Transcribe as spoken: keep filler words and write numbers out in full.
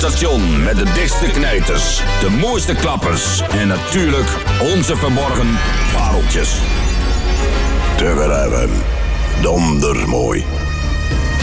radiostation met de dichtste knijters, de mooiste klappers en natuurlijk onze verborgen pareltjes. Te hebben, donders mooi.